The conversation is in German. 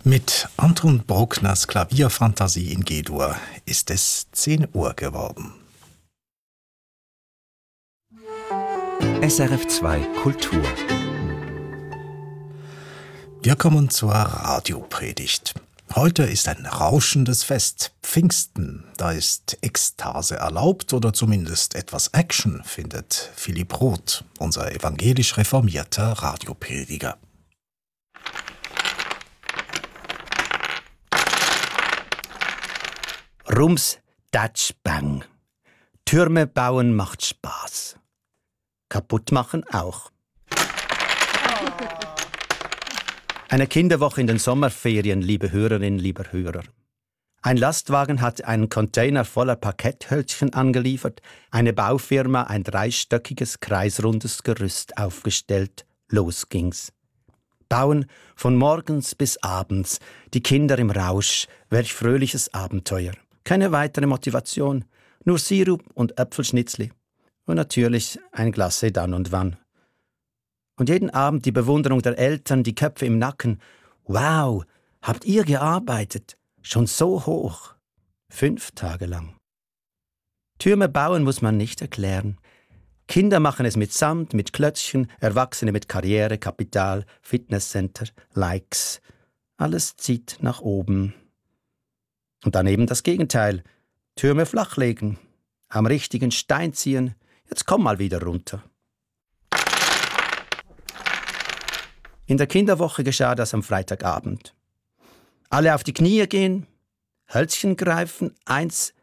Mit Anton Bruckners Klavierfantasie in G-Dur ist es 10 Uhr geworden. SRF 2 Kultur. Wir kommen zur Radiopredigt. Heute ist ein rauschendes Fest, Pfingsten. Da ist Ekstase erlaubt oder zumindest etwas Action, findet Philipp Roth, unser evangelisch reformierter Radioprediger. Rums, Datsch, Bang. Türme bauen macht Spaß. Kaputt machen auch. Eine Kinderwoche in den Sommerferien, liebe Hörerinnen, lieber Hörer. Ein Lastwagen hat einen Container voller Parketthölzchen angeliefert, eine Baufirma ein 3-stöckiges, kreisrundes Gerüst aufgestellt. Los ging's. Bauen von morgens bis abends, die Kinder im Rausch, welch fröhliches Abenteuer. Keine weitere Motivation, nur Sirup und Äpfelschnitzli. Und natürlich ein Glace dann und wann. Und jeden Abend die Bewunderung der Eltern, die Köpfe im Nacken. Wow, habt ihr gearbeitet? Schon so hoch. 5 Tage lang. Türme bauen muss man nicht erklären. Kinder machen es mit Samt, mit Klötzchen, Erwachsene mit Karriere, Kapital, Fitnesscenter, Likes. Alles zieht nach oben. Und daneben das Gegenteil. Türme flachlegen, am richtigen Stein ziehen. Jetzt komm mal wieder runter. In der Kinderwoche geschah das am Freitagabend. Alle auf die Knie gehen, Hölzchen greifen, 1,